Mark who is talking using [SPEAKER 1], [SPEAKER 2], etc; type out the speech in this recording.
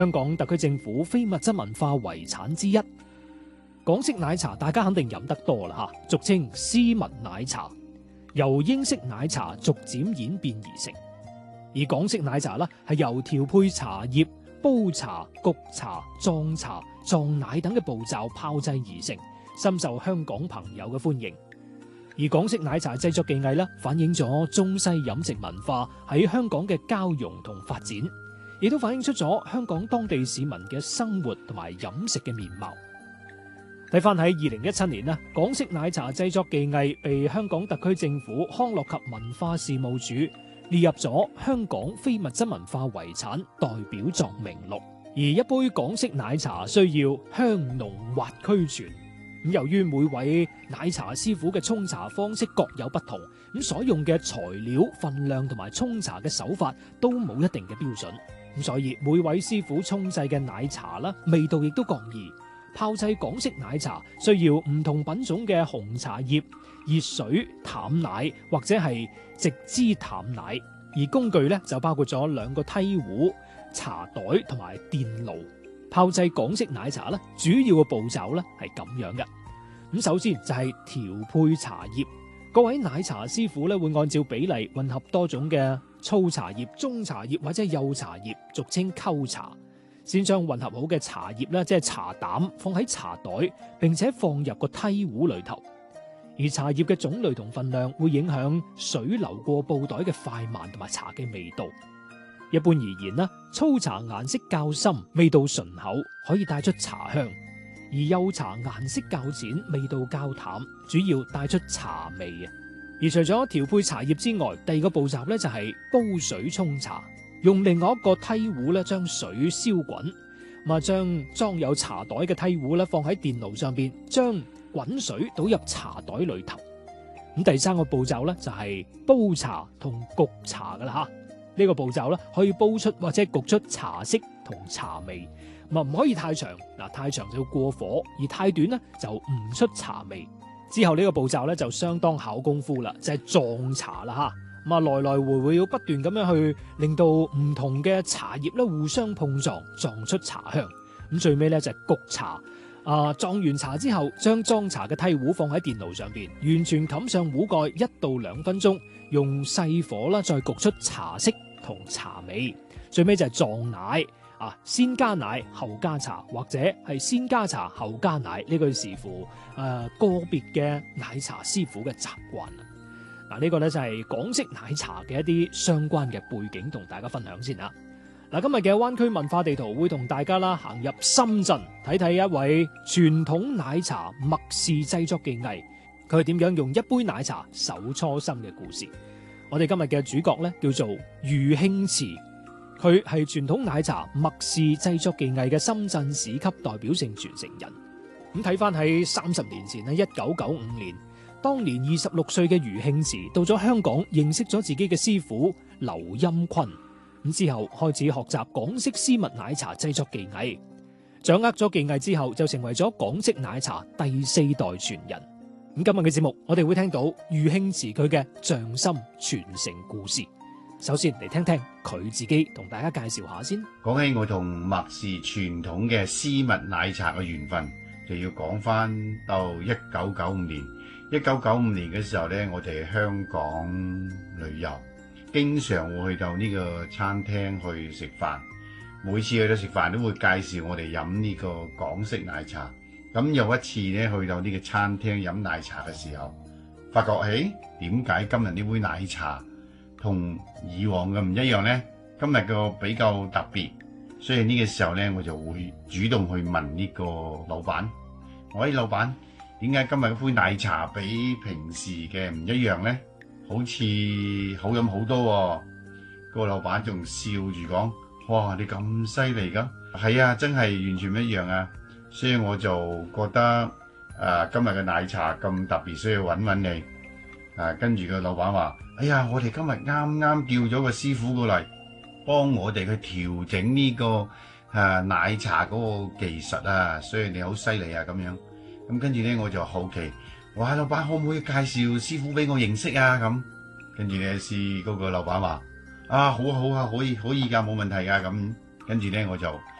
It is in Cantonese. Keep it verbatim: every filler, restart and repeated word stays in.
[SPEAKER 1] 香港特區政府非物質文化遺產之一。港式奶茶大家肯定飲得多啦吓，俗稱絲襪奶茶，由英式奶茶逐漸演變而成。而港式奶茶啦，係由調配茶葉、煲茶、焗茶、撞茶、撞奶等嘅步驟炮製而成，深受香港朋友嘅歡迎。而港式奶茶製作技藝咧，反映咗中西飲食文化喺香港嘅交融同發展，亦都反映出咗香港當地市民嘅生活同埋飲食嘅面貌。睇翻喺二零一七年啦，港式奶茶製作技藝被香港特區政府康樂及文化事務署列入咗香港非物質文化遺產代表作名錄。而一杯港式奶茶需要香濃滑俱全。咁由於每位奶茶師傅嘅沖茶方式各有不同，咁所用嘅材料、份量同埋沖茶嘅手法都冇一定嘅標準，咁所以每位師傅沖製嘅奶茶啦，味道亦都各異。炮製港式奶茶需要唔同品種嘅紅茶葉、熱水、淡奶或者係直支淡奶，而工具咧就包括咗兩個梯壺、茶袋同埋電爐。炮製港式奶茶咧，主要嘅步驟咧係咁樣嘅。咁首先就係調配茶葉，各位奶茶師傅咧會按照比例混合多種嘅粗茶葉、中茶葉或者幼茶葉，俗稱溝茶。先將混合好嘅茶葉咧，即係茶膽放喺茶袋，並且放入個梯壺裏頭。而茶葉嘅種類同分量會影響水流過布袋嘅快慢同埋茶嘅味道。一般而言啦，粗茶顏色較深，味道醇厚，可以帶出茶香；而幼茶顏色較淺，味道較淡，主要帶出茶味啊。而除咗調配茶葉之外，第二個步驟咧就係煲水沖茶，用另外一個梯壺咧將水燒滾，咁啊將裝有茶袋嘅梯壺咧放喺電爐上邊，將滾水倒入茶袋裏頭。咁第三個步驟咧就係煲茶同焗茶噶啦吓。呢個步驟咧可以煲出或者焗出茶色同茶味，咁啊唔可以太長，嗱太長就要過火，而太短咧就唔出茶味。之後呢個步驟咧就相當考功夫啦，就係撞茶啦吓，咁啊來來回回要不斷咁樣去令到唔同嘅茶葉咧互相碰撞，撞出茶香。咁最尾咧就係焗茶，啊撞完茶之後，將裝茶嘅梯壺放喺電爐上邊，完全冚上壺蓋一到兩分鐘，用細火啦再焗出茶色同茶味。最尾就係撞奶，啊先加奶後加茶，或者係先加茶後加奶，呢個視乎誒、呃、個別嘅奶茶師傅嘅習慣啦。嗱、這、呢個咧就係港式奶茶嘅一啲相關嘅背景，同大家分享先啦。嗱，今日嘅灣區文化地圖會同大家啦行入深圳，睇睇一位傳統奶茶麥氏製作技藝，佢係點樣用一杯奶茶守初心嘅故事。我哋今日嘅主角咧叫做余慶慈，佢係傳統奶茶麥氏製作技藝嘅深圳市級代表性傳承人。咁睇翻喺三十年前咧，一九九五年，當年二十六歲嘅余慶慈到咗香港，認識咗自己嘅師傅劉欽坤。咁之後開始學習港式絲襪奶茶製作技藝，掌握咗技藝之後就成為咗港式奶茶第四代傳人。咁今日嘅節目，我哋會聽到余慶慈佢嘅匠心傳承故事。首先嚟聽聽佢自己同大家介紹下先。
[SPEAKER 2] 講起我同麥氏傳統嘅絲襪奶茶嘅緣分，就要講翻到一九九五年。一九九五年嘅時候呢，我哋喺香港旅遊，經常會去到呢個餐廳去食飯。每次去到食飯都會介紹我哋飲呢個港式奶茶。咁有一次呢，去到呢個餐廳飲奶茶嘅時候，發覺誒，點解今日呢杯奶茶同以往嘅唔一樣呢？今日個比較特別，所以呢個時候呢，我就會主動去問呢個老闆：喂，老闆，點解今日杯奶茶比平時嘅唔一樣呢？好似好飲好多喎。個老闆仲笑住講：哇，你咁犀利㗎？係啊，真係完全唔一樣啊！所以我就覺得誒、呃、今日嘅奶茶咁特別，需要揾揾你。誒、呃、跟住個老闆話：哎呀，我哋今日啱啱叫咗個師傅過嚟，幫我哋去調整呢、這個誒、呃、奶茶嗰個技術啊，所以你好犀利啊咁樣。咁跟住咧，我就好奇，哇，老闆可唔可以介紹師傅俾我認識啊？咁跟住咧，師嗰個老闆話：啊，好啊好啊，可以可以㗎，冇問題㗎。咁跟住咧，我就